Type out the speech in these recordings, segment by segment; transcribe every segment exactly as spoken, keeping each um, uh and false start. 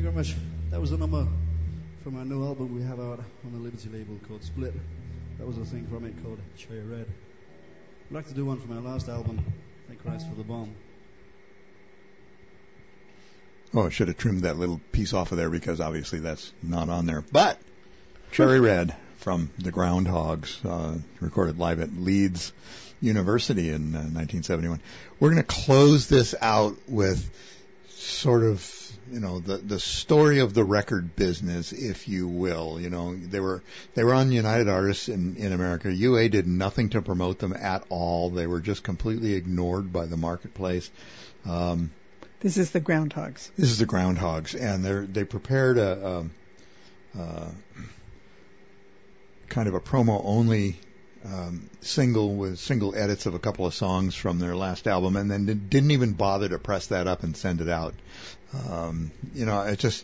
very much. That was a number from our new album we have out on the Liberty label called Split. That was a thing from it called Cherry Red. I'd like to do one from our last album, Thank Christ for the Bomb. Oh, I should have trimmed that little piece off of there because obviously that's not on there. But Cherry Red from the Groundhogs, uh, recorded live at Leeds University in uh, nineteen seventy-one. We're going to close this out with sort of, you know, the the story of the record business, if you will. You know, they were they were on United Artists in, in America. U A did nothing to promote them at all. They were just completely ignored by the marketplace. Um, This is the Groundhogs. This is the Groundhogs, and they they prepared a, a, a kind of a promo only um, single with single edits of a couple of songs from their last album, and then didn't even bother to press that up and send it out. Um, you know, it just,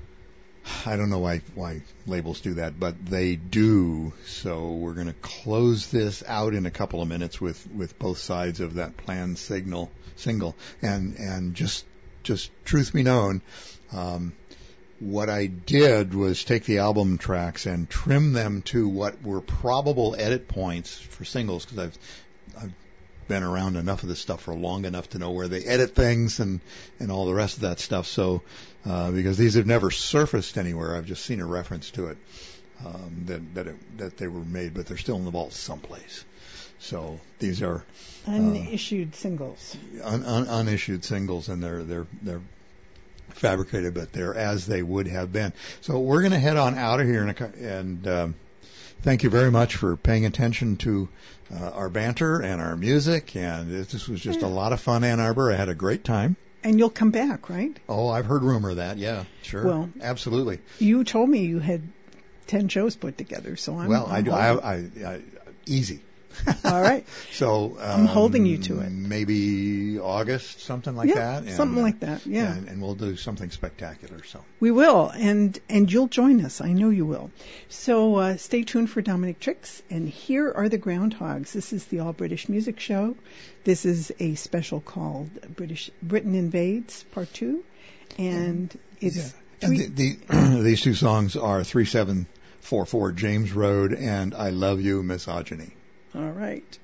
I don't know why why labels do that, but they do. So we're going to close this out in a couple of minutes with, with both sides of that planned signal single, and and just just truth be known, um, what I did was take the album tracks and trim them to what were probable edit points for singles, because I've I've been around enough of this stuff for long enough to know where they edit things and and all the rest of that stuff. So uh, because these have never surfaced anywhere, I've just seen a reference to it, um, that that it, that they were made, but they're still in the vault someplace. So these are unissued uh, singles, un, un, unissued singles, and they're they're they're fabricated, but they're as they would have been. So we're going to head on out of here, and, and um, thank you very much for paying attention to uh, our banter and our music. And it, this was just yeah. a lot of fun, Ann Arbor. I had a great time. And you'll come back, right? Oh, I've heard rumor of that. Yeah, sure. Well, absolutely. You told me you had ten shows put together, so I'm well. I'm I do. I, I, I easy. All right. So um, I'm holding you to it. Maybe August, something like yeah, that. And, something like that. Yeah. And, and we'll do something spectacular. So we will, and and you'll join us. I know you will. So uh, stay tuned for Dominic Tricks. And here are the Groundhogs. This is the All British Music Show. This is a special called British Britain Invades Part Two, and it's yeah. and the, the these two songs are three seven four four James Road and I Love You, Misogyny. All right.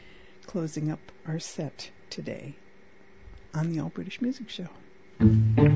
Closing up our set today on the All British Music Show.